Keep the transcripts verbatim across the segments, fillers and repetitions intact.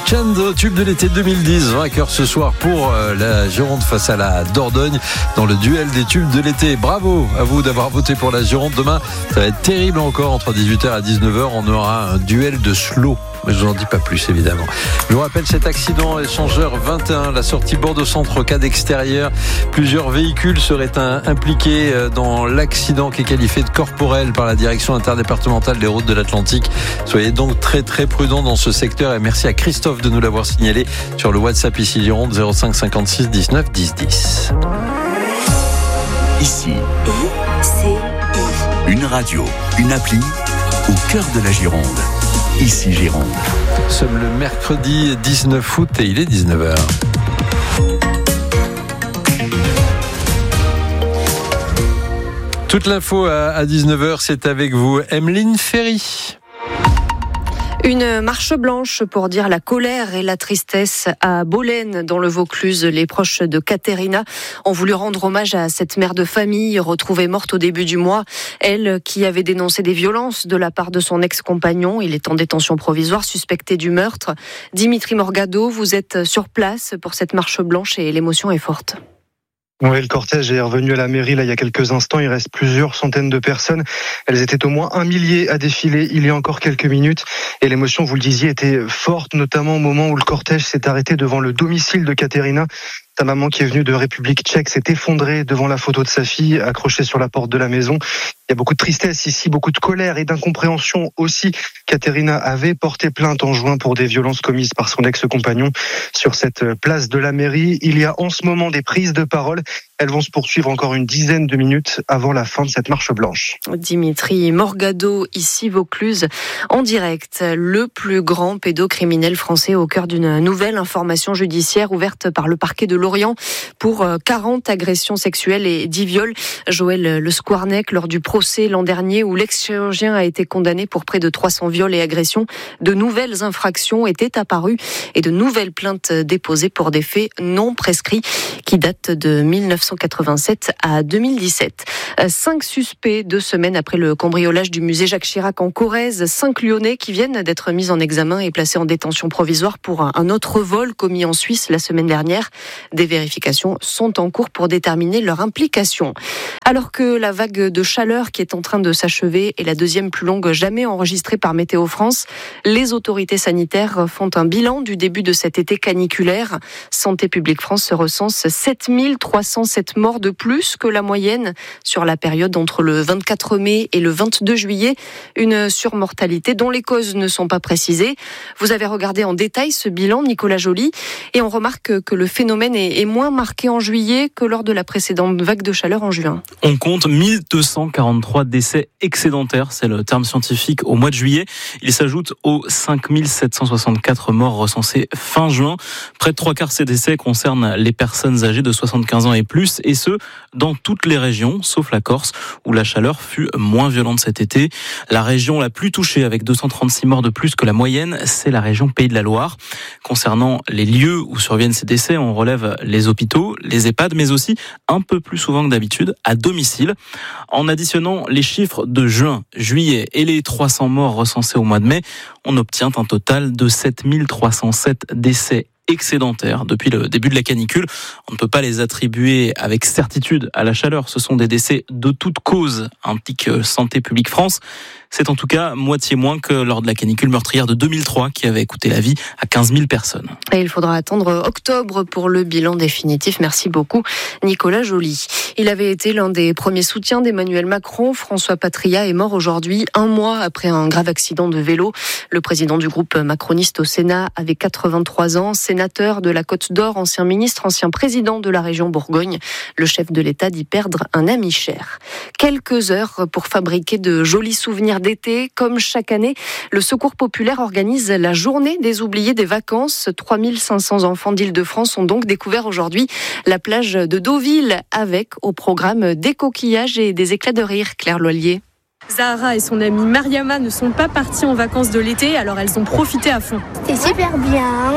Week-end au tube de l'été deux mille dix. Vainqueur ce soir pour la Gironde face à la Dordogne dans le duel des tubes de l'été. Bravo à vous d'avoir voté pour la Gironde. Demain, ça va être terrible encore. Entre dix-huit heures et dix-neuf heures, on aura un duel de slow. Mais je n'en dis pas plus, évidemment. Je vous rappelle cet accident échangeur vingt et un, la sortie Bordeaux-Centre, cas d'extérieur. Plusieurs véhicules seraient un, impliqués dans l'accident qui est qualifié de corporel par la direction interdépartementale des routes de l'Atlantique. Soyez donc très très prudents dans ce secteur et merci à Christophe de nous l'avoir signalé sur le WhatsApp ici Gironde zéro cinq cinquante-six dix-neuf dix dix. Ici, I C I. Une radio, une appli au cœur de la Gironde. Ici Gironde. Nous sommes le mercredi dix-neuf août et il est dix-neuf heures. Toute l'info à dix-neuf heures, c'est avec vous, Emeline Ferry. Une marche blanche pour dire la colère et la tristesse à Bolène, dans le Vaucluse. Les proches de Caterina ont voulu rendre hommage à cette mère de famille retrouvée morte au début du mois. Elle qui avait dénoncé des violences de la part de son ex-compagnon. Il est en détention provisoire, suspecté du meurtre. Dimitri Morgado, vous êtes sur place pour cette marche blanche et l'émotion est forte. Oui, le cortège est revenu à la mairie là il y a quelques instants. Il reste plusieurs centaines de personnes. Elles étaient au moins un millier à défiler il y a encore quelques minutes. Et l'émotion, vous le disiez, était forte, notamment au moment où le cortège s'est arrêté devant le domicile de Caterina. Sa maman, qui est venue de République tchèque, s'est effondrée devant la photo de sa fille, accrochée sur la porte de la maison. Il y a beaucoup de tristesse ici, beaucoup de colère et d'incompréhension aussi. Caterina avait porté plainte en juin pour des violences commises par son ex-compagnon. Sur cette place de la mairie, il y a en ce moment des prises de parole. Elles vont se poursuivre encore une dizaine de minutes avant la fin de cette marche blanche. Dimitri Morgado, ici Vaucluse, en direct. Le plus grand pédocriminel français au cœur d'une nouvelle information judiciaire ouverte par le parquet de Lorient pour quarante agressions sexuelles et dix viols. Joël Le Squarnec, lors du procès l'an dernier où l'ex-chirurgien a été condamné pour près de trois cents viols et agressions, de nouvelles infractions étaient apparues et de nouvelles plaintes déposées pour des faits non prescrits qui datent de dix-neuf cent quatre-vingt-sept à deux mille dix-sept. Cinq suspects deux semaines après le cambriolage du musée Jacques Chirac en Corrèze. Cinq Lyonnais qui viennent d'être mis en examen et placés en détention provisoire pour un autre vol commis en Suisse la semaine dernière. Des vérifications sont en cours pour déterminer leur implication. Alors que la vague de chaleur qui est en train de s'achever est la deuxième plus longue jamais enregistrée par Météo France, les autorités sanitaires font un bilan du début de cet été caniculaire. Santé publique France se recense sept mille trois cent sept morts de plus que la moyenne sur la période entre le vingt-quatre mai et le vingt-deux juillet. Une surmortalité dont les causes ne sont pas précisées. Vous avez regardé en détail ce bilan, Nicolas Joly, et on remarque que le phénomène est moins marqué en juillet que lors de la précédente vague de chaleur en juin. On compte mille deux cent quarante-trois décès excédentaires, c'est le terme scientifique, au mois de juillet. Il s'ajoute aux cinq mille sept cent soixante-quatre morts recensés fin juin. Près de trois quarts de ces décès concernent les personnes âgées de soixante-quinze ans et plus, et ce, dans toutes les régions, sauf la Corse, où la chaleur fut moins violente cet été. La région la plus touchée, avec deux cent trente-six morts de plus que la moyenne, c'est la région Pays de la Loire. Concernant les lieux où surviennent ces décès, on relève les hôpitaux, les EHPAD, mais aussi, un peu plus souvent que d'habitude, à domicile. En additionnant les chiffres de juin, juillet et les trois cents morts recensés au mois de mai, on obtient un total de sept mille trois cent sept décès excédentaires depuis le début de la canicule. On ne peut pas les attribuer avec certitude à la chaleur. Ce sont des décès de toute cause, indique Santé publique France. C'est en tout cas moitié moins que lors de la canicule meurtrière de deux mille trois qui avait coûté la vie à quinze mille personnes. Et il faudra attendre octobre pour le bilan définitif. Merci beaucoup, Nicolas Joly. Il avait été l'un des premiers soutiens d'Emmanuel Macron. François Patria est mort aujourd'hui, un mois après un grave accident de vélo. Le président du groupe macroniste au Sénat avait quatre-vingt-trois ans, sénateur de la Côte d'Or, ancien ministre, ancien président de la région Bourgogne. Le chef de l'État dit perdre un ami cher. Quelques heures pour fabriquer de jolis souvenirs d'été. Comme chaque année, le Secours populaire organise la journée des oubliés des vacances. trois mille cinq cents enfants d'Île-de-France ont donc découvert aujourd'hui la plage de Deauville avec au programme des coquillages et des éclats de rire. Claire Loilier. Zahara et son amie Mariama ne sont pas parties en vacances de l'été, alors elles ont profité à fond. C'était super bien,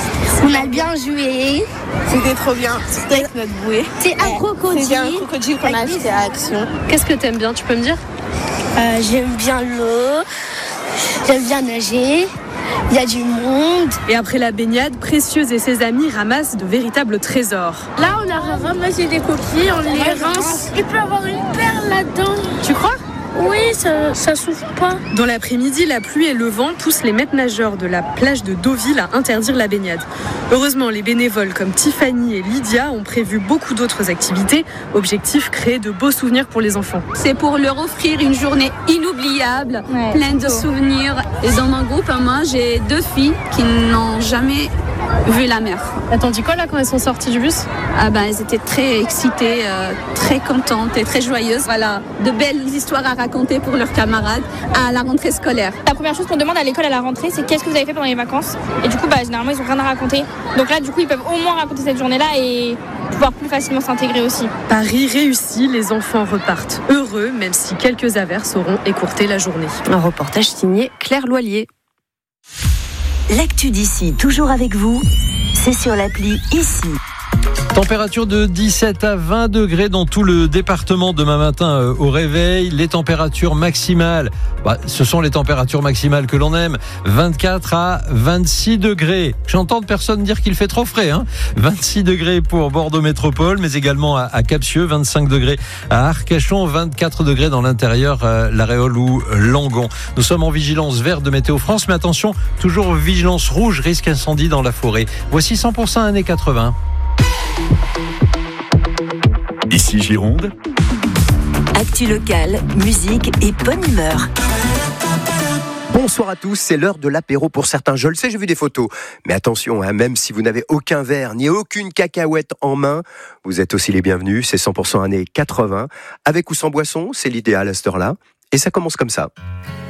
on a bien joué. C'était trop bien, surtout avec notre bouée. C'est un crocodile. C'est un crocodile qu'on a acheté à Action. Qu'est-ce que t'aimes bien, tu peux me dire ? euh, J'aime bien l'eau, j'aime bien nager. Il y a du monde. Et après la baignade, Précieuse et ses amis ramassent de véritables trésors. Là, on a ramassé des coquilles, on les rince. Il peut y avoir une perle là-dedans. Tu crois ? Oui, ça, ça souffle pas. Dans l'après-midi, la pluie et le vent poussent les maîtres nageurs de la plage de Deauville à interdire la baignade. Heureusement, les bénévoles comme Tiffany et Lydia ont prévu beaucoup d'autres activités. Objectif, créer de beaux souvenirs pour les enfants. C'est pour leur offrir une journée inoubliable, ouais, pleine de souvenirs. Et dans mon groupe, moi, j'ai deux filles qui n'ont jamais vu la mer. Attends, dis quoi là quand elles sont sorties du bus ? Ah ben, elles étaient très excitées, euh, très contentes et très joyeuses. Voilà, de belles histoires à raconter pour leurs camarades à la rentrée scolaire. La première chose qu'on demande à l'école à la rentrée, c'est qu'est-ce que vous avez fait pendant les vacances ? Et du coup, bah, généralement, ils n'ont rien à raconter. Donc là, du coup, ils peuvent au moins raconter cette journée-là et pouvoir plus facilement s'intégrer aussi. Paris réussi, les enfants repartent heureux, même si quelques averses auront écourté la journée. Un reportage signé Claire Loilier. L'actu d'ici, toujours avec vous, c'est sur l'appli Ici. Température de dix-sept à vingt degrés dans tout le département demain matin euh, au réveil. Les températures maximales, bah, ce sont les températures maximales que l'on aime. vingt-quatre à vingt-six degrés. J'entends personne dire qu'il fait trop frais. Hein. vingt-six degrés pour Bordeaux Métropole, mais également à, à Captieux. vingt-cinq degrés à Arcachon. vingt-quatre degrés dans l'intérieur, euh, l'Aréole ou Langon. Nous sommes en vigilance verte de Météo France, mais attention, toujours vigilance rouge, risque incendie dans la forêt. Voici cent pour cent années quatre-vingts. Ici Gironde. Actu locale, musique et bonne humeur. Bonsoir à tous, c'est l'heure de l'apéro pour certains. Je le sais, j'ai vu des photos. Mais attention, hein, même si vous n'avez aucun verre ni aucune cacahuète en main, vous êtes aussi les bienvenus. C'est cent pour cent années quatre-vingts. Avec ou sans boisson, c'est l'idéal à cette heure-là. Et ça commence comme ça.